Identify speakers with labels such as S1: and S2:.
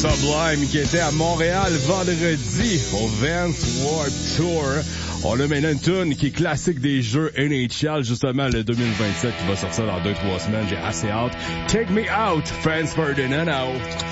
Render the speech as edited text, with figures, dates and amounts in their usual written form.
S1: Sublime qui était à Montréal vendredi au Vans Warped Tour. On a maintenant une tune qui est classique des jeux NHL, justement le 2027 qui va sortir dans 2-3 semaines. J'ai assez hâte. Take Me Out, Franz Ferdinand out.